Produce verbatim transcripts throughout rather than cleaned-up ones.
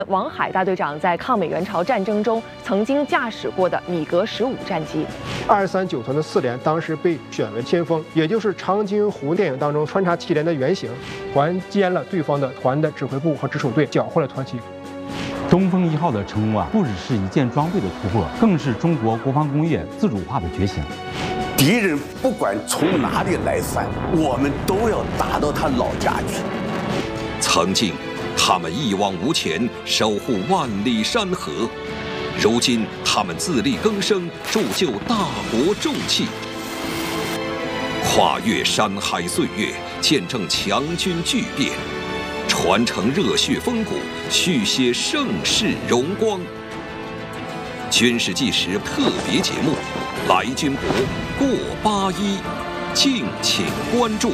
王海大队长在抗美援朝战争中曾经驾驶过的米格十五战机。 二三九团的四连当时被选为先锋，也就是长津湖电影当中穿插七连的原型，团歼了对方的团的指挥部和直属队，缴获了团旗。 东风一号的成功啊，不只是一件装备的突破，更是中国国防工业自主化的觉醒。 敌人不管从哪里来犯，我们都要打到他老家去。 曾经，他们一往无前，守护万里山河；如今，他们自力更生，铸就大国重器。跨越山海岁月，见证强军巨变，传承热血风骨，续写盛世荣光。军事纪实特别节目《来军博过八一》，敬请关注。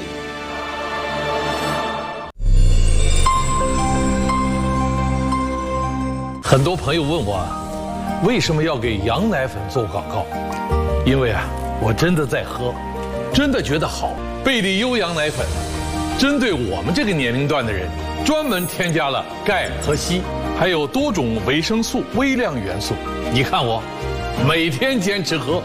很多朋友问我，为什么要给羊奶粉做广告？因为啊，我真的在喝，真的觉得好。贝利优羊奶粉，针对我们这个年龄段的人，专门添加了钙和硒，还有多种维生素、微量元素。你看我，每天坚持喝。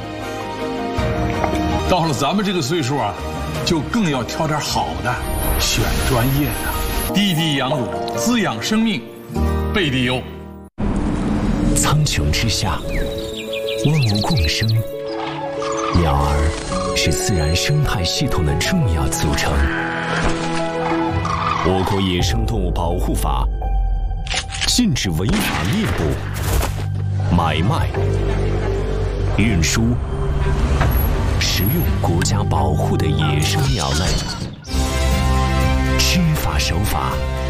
到了咱们这个岁数啊，就更要挑点好的，选专业的，滴滴羊乳，滋养生命，贝利优。 苍穹之下，万物共生，鸟儿是自然生态系统的重要组成。我国野生动物保护法禁止违法猎捕、买卖、运输、食用国家保护的野生鸟类，知法守法。